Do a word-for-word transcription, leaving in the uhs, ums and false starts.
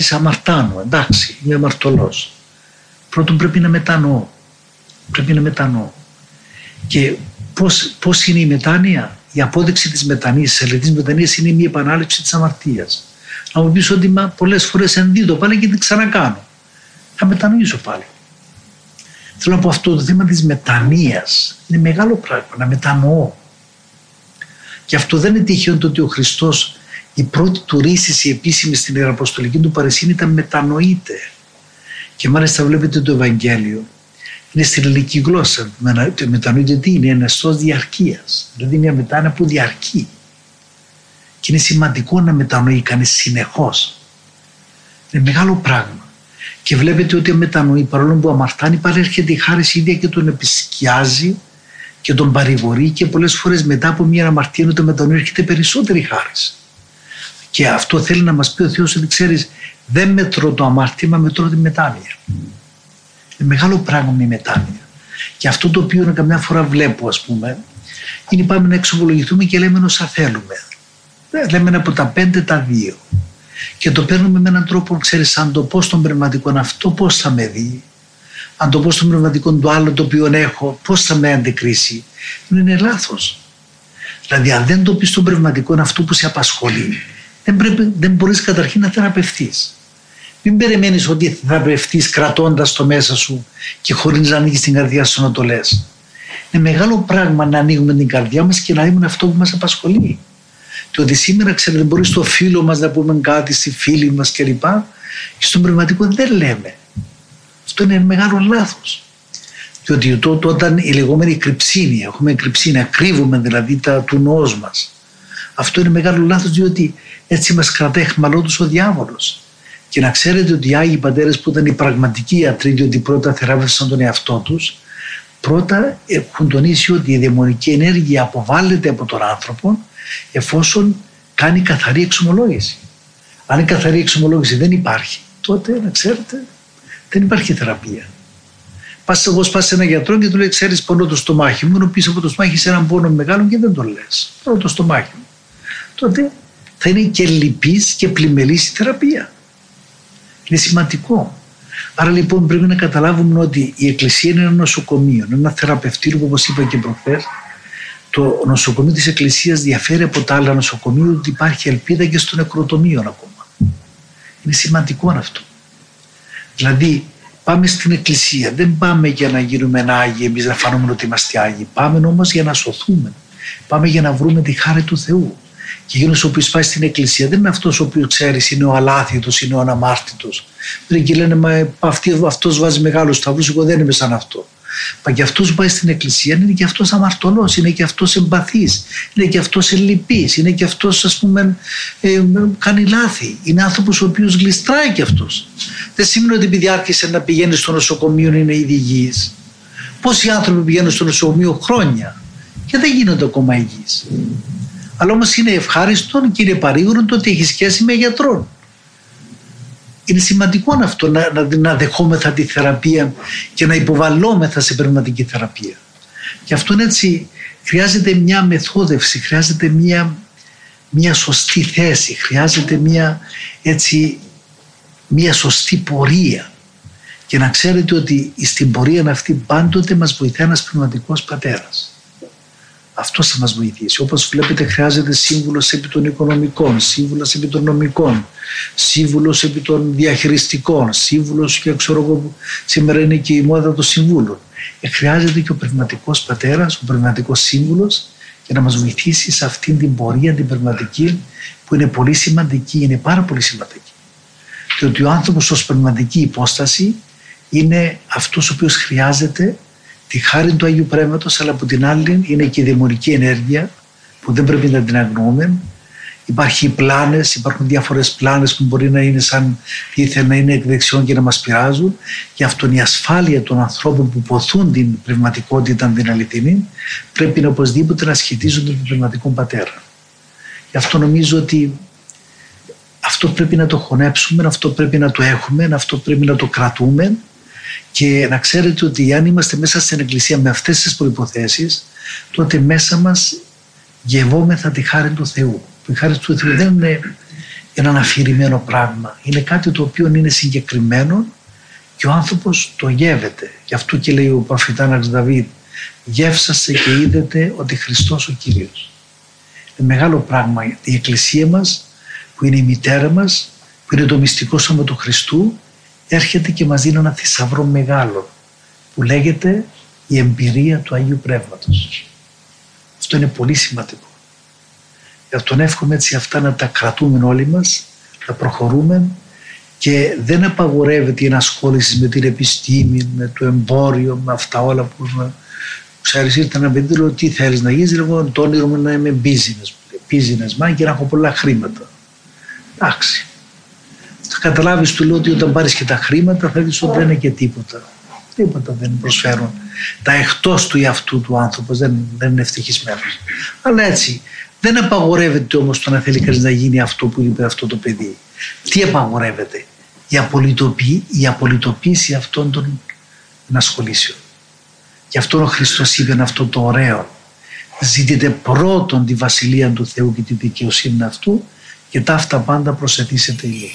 αμαρτάνω, εντάξει, είμαι αμαρτωλός. Πρώτον πρέπει να μετανοώ. Πρέπει να μετανοώ. Και πώς, πώς είναι η μετάνοια? Η απόδειξη της μετανοίας, της αληθινής μετανοίας είναι μια επανάληψη της αμαρτίας. Να μου πεις ότι μα, πολλές φορές ενδίδω πάλι και την ξανακάνω. Θα μετανοήσω πάλι. Θέλω να πω, αυτό το θέμα της μετανοίας είναι μεγάλο πράγμα, να μετανοώ. Και αυτό δεν είναι τυχαίο το ότι ο Χριστός, η πρώτη του ρίση, η επίσημη στην Ιεραποστολική του παρεσύνη ήταν μετανοείται. Και μάλιστα βλέπετε το Ευαγγέλιο, είναι στην ελληνική γλώσσα. Το μετανοείται τι είναι? Ένα αστός διαρκείας. Δηλαδή μια μετάνοια που διαρκεί. Και είναι σημαντικό να μετανοεί κανείς συνεχώς. Είναι μεγάλο πράγμα. Και βλέπετε ότι μετανοεί, παρόλο που αμαρτάνει, πάλι έρχεται η χάρις ίδια και τον επισκιάζει και τον παρηγορεί, και πολλές φορές μετά από μια αμαρτία όταν μετανοεί έρχεται περισσότερη χάρις. Και αυτό θέλει να μας πει ο Θεός, ότι ξέρεις, δεν μετρώ το αμάρτημα, μετρώ τη μετάνοια. Είναι μεγάλο πράγμα η μετάνοια. Και αυτό το οποίο καμιά φορά βλέπω, ας πούμε, είναι πάμε να εξομολογηθούμε και λέμε όσα θέλουμε. Λέμε από τα πέντε τα δύο. Και το παίρνουμε με έναν τρόπο, ξέρεις, αν το πω στον πνευματικό αυτό, πώς θα με δει. Αν το πω στον πνευματικό το άλλο το οποίο έχω, πώς θα με αντικρίσει. Είναι λάθος. Δηλαδή, αν δεν το πεις στον πνευματικό αυτό που σε απασχολεί, δεν, πρέπει, δεν μπορείς καταρχήν να θεραπευτείς. Μην περιμένεις ότι θα θεραπευτείς κρατώντας το μέσα σου και χωρίς να ανοίγεις την καρδιά σου να το λες. Είναι μεγάλο πράγμα να ανοίγουμε την καρδιά μας και να λέμε αυτό που μας απασχολεί. Και ότι σήμερα, ξέρετε, μπορεί στο φίλο μας να πούμε κάτι, στη φίλη μας κλπ. Και στον πνευματικό δεν λέμε. Αυτό είναι μεγάλο λάθος. Διότι τότε όταν η λεγόμενη κρυψίνη, έχουμε κρυψίνη, κρύβουμε δηλαδή τα του νόος μας. Αυτό είναι μεγάλο λάθος, διότι έτσι μας κρατάει αιχμαλώτος ο διάβολος. Και να ξέρετε ότι οι Άγιοι Πατέρες που ήταν οι πραγματικοί ιατροί, διότι πρώτα θεράπευσαν τον εαυτό τους, πρώτα έχουν τονίσει ότι η δαιμονική ενέργεια αποβάλλεται από τον άνθρωπο εφόσον κάνει καθαρή εξομολόγηση. Αν η καθαρή εξομολόγηση δεν υπάρχει, τότε να ξέρετε δεν υπάρχει θεραπεία. Πας εγώ πας σε έναν γιατρό και του λέει, ξέρεις, πονώ το στομάχι μου, ενώ πίσω από το στομάχι σε έναν πόνο μεγάλο και δεν το λες. Πονώ το στομάχι μου. Τότε θα είναι και λυπής και πλημελής η θεραπεία. Είναι σημαντικό. Άρα λοιπόν πρέπει να καταλάβουμε ότι η Εκκλησία είναι ένα νοσοκομείο, ένα θεραπευτήριο, όπως είπα και προχθές. Το νοσοκομείο της Εκκλησίας διαφέρει από τα άλλα νοσοκομεία, ότι υπάρχει ελπίδα και στο νεκροτομείο ακόμα. Είναι σημαντικό αυτό. Δηλαδή πάμε στην Εκκλησία, δεν πάμε για να γίνουμε Άγιοι, εμείς να φανούμε ότι είμαστε Άγιοι. Πάμε όμως για να σωθούμε. Πάμε για να βρούμε τη χάρη του Θεού. Και εκείνος ο οποίος πάει στην Εκκλησία δεν είναι αυτός ο οποίος, ξέρεις, είναι ο αλάθητος, είναι ο αναμάρτητος. Δεν και λένε, μα αυτός βάζει μεγάλους σταυρούς, εγώ δεν είμαι σαν αυτό. Μα και αυτός που πάει στην Εκκλησία είναι και αυτός αμαρτωλός, είναι και αυτός εμπαθής, είναι και αυτός ελλειπής, είναι και αυτός, ας πούμε, ε, κάνει λάθη. Είναι άνθρωπος ο οποίος γλιστράει και αυτός. Δεν σημαίνει ότι επειδή άρχισε να πηγαίνει στο νοσοκομείο είναι ήδη υγιής. Πόσοι άνθρωποι πηγαίνουν στο νοσοκομείο χρόνια και δεν γίνονται ακόμα υγιείς. Αλλά όμως είναι ευχάριστο και είναι παρήγορο το ότι έχει σχέση με γιατρόν. Είναι σημαντικό αυτό, να, να, να δεχόμεθα τη θεραπεία και να υποβαλλόμεθα σε πνευματική θεραπεία. Και αυτό είναι έτσι, χρειάζεται μια μεθόδευση, χρειάζεται μια, μια σωστή θέση, χρειάζεται μια, έτσι, μια σωστή πορεία. Και να ξέρετε ότι στην πορεία αυτή πάντοτε μας βοηθάει ένας πνευματικός πατέρας. Αυτό θα μας βοηθήσει. Όπως βλέπετε, χρειάζεται σύμβουλος επί των οικονομικών, σύμβουλος επί των νομικών, σύμβουλος επί των διαχειριστικών, σύμβουλος, και ξέρω εγώ, σήμερα είναι και η μόδα των συμβούλων. Ε, χρειάζεται και ο πνευματικός πατέρας, ο πνευματικός σύμβουλος, για να μας βοηθήσει σε αυτήν την πορεία την πνευματική, που είναι πολύ σημαντική, είναι πάρα πολύ σημαντική. Διότι ο άνθρωπος ως πνευματική υπόσταση είναι αυτός ο οποίος χρειάζεται τη χάρη του Αγίου Πνεύματος, αλλά από την άλλη είναι και η δαιμονική ενέργεια που δεν πρέπει να την αγνοούμε. Υπάρχει πλάνες, υπάρχουν διάφορες πλάνες που μπορεί να είναι σαν ήθελα να είναι εκ δεξιών και να μας πειράζουν. Γι' αυτό η ασφάλεια των ανθρώπων που ποθούν την πνευματικότητα, την αληθινή, πρέπει να οπωσδήποτε να σχετίζονται με τον πνευματικό πατέρα. Γι' αυτό νομίζω ότι αυτό πρέπει να το χωνέψουμε, αυτό πρέπει να το έχουμε, αυτό πρέπει να το κρατούμε. Και να ξέρετε ότι αν είμαστε μέσα στην Εκκλησία με αυτές τις προϋποθέσεις, τότε μέσα μας γευόμεθα τη χάρη του Θεού. Η χάρη του Θεού δεν είναι έναν αφηρημένο πράγμα. Είναι κάτι το οποίο είναι συγκεκριμένο και ο άνθρωπος το γεύεται. Γι' αυτό και λέει ο προφητάνας Δαβίδ, γεύσαστε και είδετε ότι Χριστός ο Κύριος. Είναι μεγάλο πράγμα η Εκκλησία μας, που είναι η μητέρα μας, που είναι το μυστικό σώμα του Χριστού, έρχεται και μας δίνει ένα θησαυρό μεγάλο που λέγεται η εμπειρία του Αγίου Πνεύματος. Αυτό είναι πολύ σημαντικό. Γι' αυτόν εύχομαι έτσι αυτά να τα κρατούμε όλοι μας, να προχωρούμε και δεν απαγορεύεται η ενασχόληση με την επιστήμη, με το εμπόριο, με αυτά όλα που ξέρεις, ήρθε ένα παιδί, λέω τι θέλεις να γίνεις, λέω το όνειρο μου να είμαι business, business man και να έχω πολλά χρήματα. Εντάξει. Θα καταλάβεις, του λέω ότι όταν πάρεις και τα χρήματα θα δεις ότι δεν είναι και τίποτα. Τίποτα δεν προσφέρουν. Τα εκτός του εαυτού του άνθρωπος δεν, δεν είναι ευτυχισμένος. Αλλά έτσι, δεν απαγορεύεται όμως το να θέλει κανείς να γίνει αυτό που είπε αυτό το παιδί. Τι απαγορεύεται? Η, απολυτοποίη, η απολυτοποίηση αυτών των ενασχολήσεων. Γι' αυτό ο Χριστός είπε αυτό το ωραίο. Ζητείτε πρώτον τη βασιλεία του Θεού και τη δικαιοσύνη αυτού και τα αυτά πάντα προσθεθήσετε.